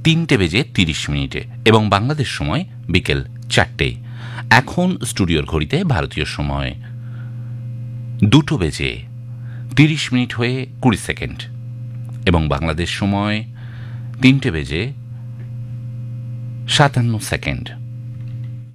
3:30 এবং বাংলাদেশ সময় বিকেল 4টে। এখন স্টুডিওর ঘড়িতে ভারতীয় সময় 2:30 হয়ে 20 সেকেন্ড এবং বাংলাদেশ সময় 3:57 সেকেন্ড।